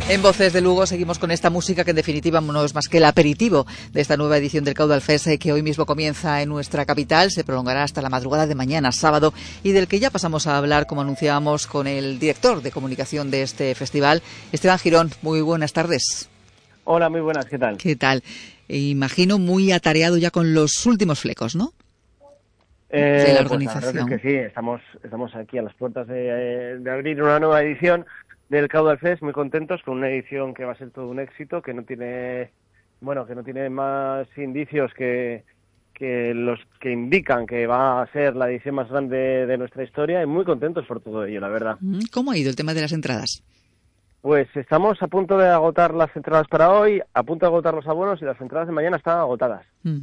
En Voces de Lugo seguimos con esta música que en definitiva no es más que el aperitivo de esta nueva edición del Caudal Fest que hoy mismo comienza en nuestra capital, se prolongará hasta la madrugada de mañana, sábado, y del que ya pasamos a hablar, como anunciábamos, con el director de comunicación de este festival, Esteban Girón. Muy buenas tardes. Hola, muy buenas, ¿qué tal? ¿Qué tal? Imagino muy atareado ya con los últimos flecos, ¿no? De la organización. Pues la verdad es que sí, estamos aquí a las puertas de abrir una nueva edición del Caudal Fest, muy contentos con una edición que va a ser todo un éxito, que no tiene más indicios que los que indican que va a ser la edición más grande de nuestra historia, y muy contentos por todo ello, la verdad. ¿Cómo ha ido el tema de las entradas? Pues estamos a punto de agotar las entradas para hoy, a punto de agotar los abonos, y las entradas de mañana están agotadas.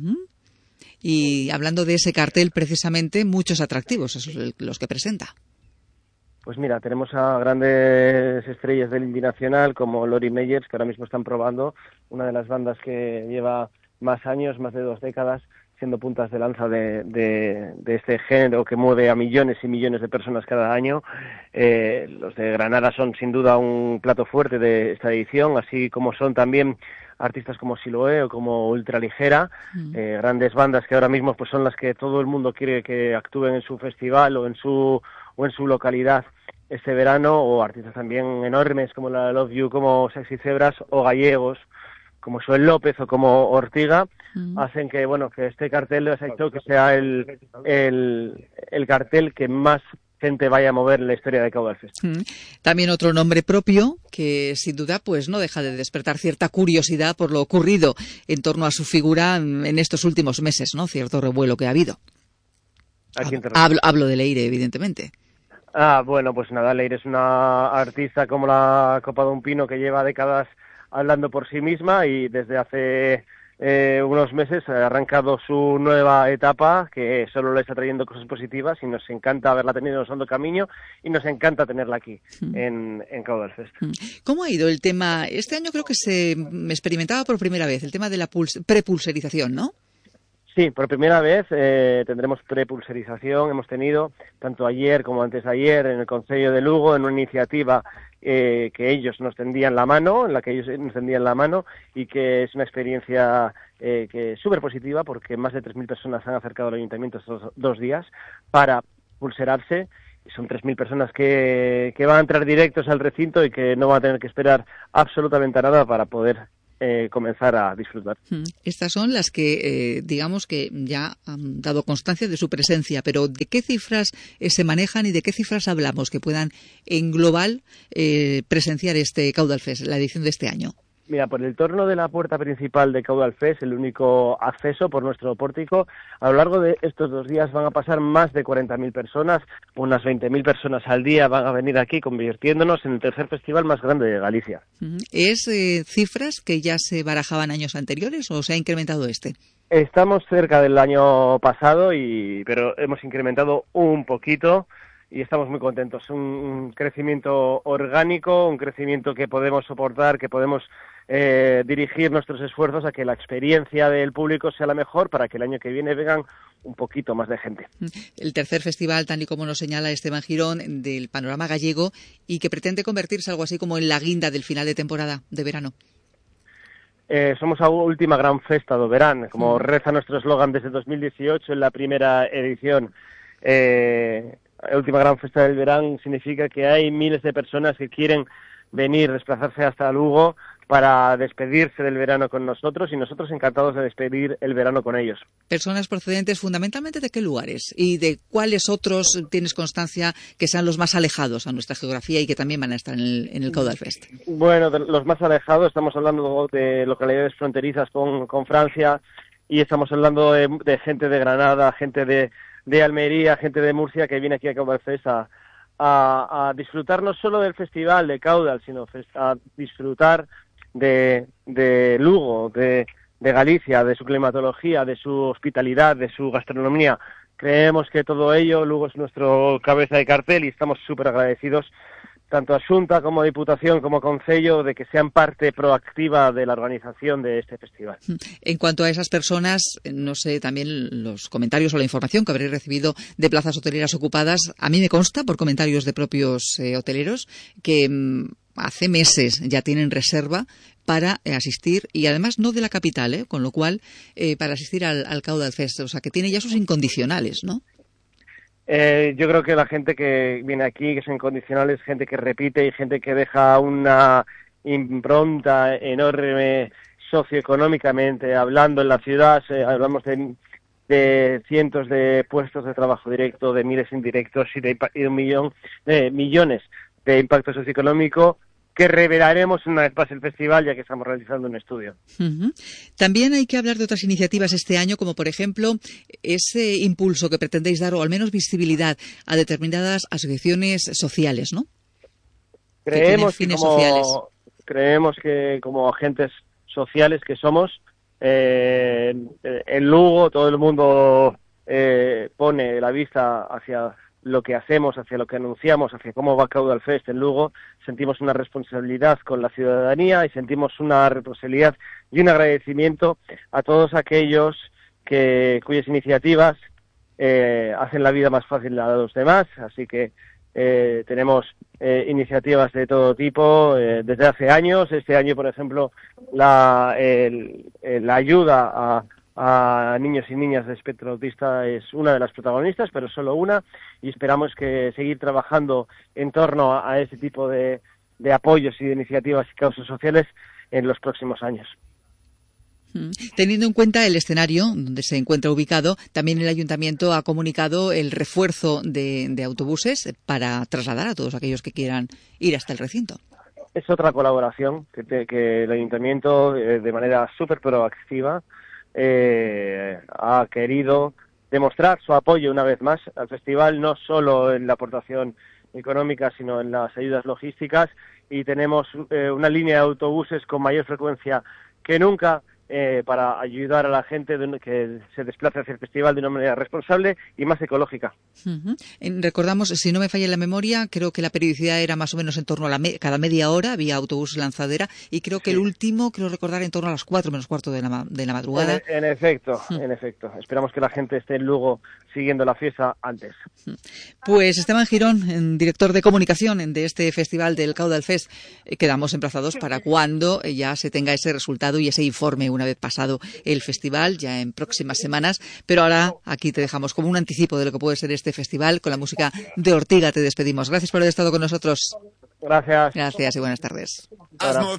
Y hablando de ese cartel, precisamente, muchos atractivos, esos los que presenta. Pues mira, tenemos a grandes estrellas del indie nacional como Lori Meyers, que ahora mismo están probando, una de las bandas que lleva más años, más de 2 décadas, siendo puntas de lanza de este género que mueve a millones y millones de personas cada año. Los de Granada son sin duda un plato fuerte de esta edición, así como son también artistas como Siloé o como Ultraligera, grandes bandas que ahora mismo pues son las que todo el mundo quiere que actúen en su festival o en su localidad este verano, o artistas también enormes como la Love You, como Sexy Zebras, o gallegos como Joel López o como Ortiga, hacen que este cartel les ha hecho que sea el cartel que más gente vaya a mover en la historia de Caudal Fest. También otro nombre propio que sin duda pues no deja de despertar cierta curiosidad por lo ocurrido en torno a su figura en estos últimos meses, ¿no? Cierto revuelo que ha habido. Hablo de Leire, evidentemente. Bueno, pues nada, Leire es una artista como la copa de un pino que lleva décadas hablando por sí misma, y desde hace unos meses ha arrancado su nueva etapa, que solo le está trayendo cosas positivas, y nos encanta haberla tenido en Osando Camino, y nos encanta tenerla aquí en Caudal Fest. ¿Cómo ha ido el tema? Este año creo que se experimentaba por primera vez el tema de la prepulserización, ¿no? Sí, por primera vez tendremos prepulserización. Hemos tenido, tanto ayer como antes de ayer, en el Concello de Lugo, en una iniciativa que ellos nos tendían la mano, y que es una experiencia que es súper positiva, porque más de 3.000 personas se han acercado al ayuntamiento estos 2 días para pulserarse. Son 3.000 personas que van a entrar directos al recinto y que no van a tener que esperar absolutamente nada para poder comenzar a disfrutar. Estas son las que, digamos que ya han dado constancia de su presencia, pero ¿de qué cifras se manejan y de qué cifras hablamos que puedan en global presenciar este Caudal Fest, la edición de este año? Mira, por el torno de la puerta principal de Caudal Fest, el único acceso por nuestro pórtico, a lo largo de estos 2 días van a pasar más de 40.000 personas, unas 20.000 personas al día van a venir aquí, convirtiéndonos en el tercer festival más grande de Galicia. ¿Es cifras que ya se barajaban años anteriores o se ha incrementado este? Estamos cerca del año pasado, pero hemos incrementado un poquito. Y estamos muy contentos. Un crecimiento orgánico, un crecimiento que podemos soportar, que podemos dirigir nuestros esfuerzos a que la experiencia del público sea la mejor, para que el año que viene vengan un poquito más de gente. El tercer festival, tal y como nos señala Esteban Girón, del panorama gallego, y que pretende convertirse algo así como en la guinda del final de temporada de verano. Somos a última gran festa do verán, como reza nuestro eslogan desde 2018 en la primera edición. La última gran festa del verano significa que hay miles de personas que quieren venir, desplazarse hasta Lugo para despedirse del verano con nosotros, y nosotros encantados de despedir el verano con ellos. Personas procedentes fundamentalmente de qué lugares y de cuáles otros tienes constancia que sean los más alejados a nuestra geografía y que también van a estar en el Caudal Fest. Bueno, de los más alejados estamos hablando de localidades fronterizas con Francia, y estamos hablando de gente de Granada, gente de Almería, gente de Murcia, que viene aquí a Caudal Fest a disfrutar no solo del festival de Caudal, sino a disfrutar de Lugo, de Galicia, de su climatología, de su hospitalidad, de su gastronomía. Creemos que todo ello, Lugo es nuestro cabeza de cartel, y estamos súper agradecidos tanto a Xunta como a Diputación como Concello de que sean parte proactiva de la organización de este festival. En cuanto a esas personas, no sé, también los comentarios o la información que habréis recibido de plazas hoteleras ocupadas, a mí me consta por comentarios de propios hoteleros que hace meses ya tienen reserva para asistir, y además no de la capital, con lo cual para asistir al Caudal Fest, o sea que tiene ya sus incondicionales, ¿no? Yo creo que la gente que viene aquí, que son incondicionales, gente que repite y gente que deja una impronta enorme socioeconómicamente hablando en la ciudad. Hablamos de cientos de puestos de trabajo directo, de miles indirectos y de millones de impacto socioeconómico que revelaremos una vez pase el festival, ya que estamos realizando un estudio. Uh-huh. También hay que hablar de otras iniciativas este año, como por ejemplo ese impulso que pretendéis dar, o al menos visibilidad, a determinadas asociaciones sociales, ¿no? Creemos que como agentes sociales que somos, en Lugo todo el mundo pone la vista hacia lo que hacemos, hacia lo que anunciamos, hacia cómo va Caudal Fest en Lugo. Sentimos una responsabilidad con la ciudadanía y sentimos una responsabilidad y un agradecimiento a todos aquellos cuyas iniciativas hacen la vida más fácil a los demás. Así que tenemos iniciativas de todo tipo desde hace años. Este año, por ejemplo, la ayuda a niños y niñas de espectro autista es una de las protagonistas, pero solo una, y esperamos que seguir trabajando en torno a ese tipo de apoyos y de iniciativas y causas sociales en los próximos años. Teniendo en cuenta el escenario donde se encuentra ubicado, también el Ayuntamiento ha comunicado el refuerzo de autobuses para trasladar a todos aquellos que quieran ir hasta el recinto. Es otra colaboración que el Ayuntamiento, de manera súper proactiva, ha querido demostrar su apoyo una vez más al festival, no solo en la aportación económica, sino en las ayudas logísticas, y tenemos una línea de autobuses con mayor frecuencia que nunca para ayudar a la gente que se desplace hacia el festival de una manera responsable y más ecológica. Uh-huh. Recordamos, si no me falla la memoria, creo que la periodicidad era más o menos en torno a cada media hora, había autobús lanzadera, y creo que el último, creo recordar, en torno a las 4 menos cuarto de la madrugada. En efecto. Esperamos que la gente esté en Lugo siguiendo la fiesta antes. Pues Esteban Girón, director de comunicación de este festival del Caudal Fest, quedamos emplazados para cuando ya se tenga ese resultado y ese informe una vez pasado el festival, ya en próximas semanas. Pero ahora aquí te dejamos como un anticipo de lo que puede ser este festival. Con la música de Ortiga te despedimos. Gracias por haber estado con nosotros. Gracias. Gracias y buenas tardes.